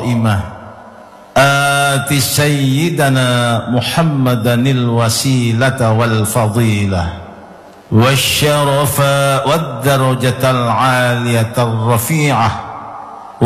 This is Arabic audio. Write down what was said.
القائمة آت سيدنا محمدا الوسيلة والفضيلة والشرف والدرجة العالية الرفيعة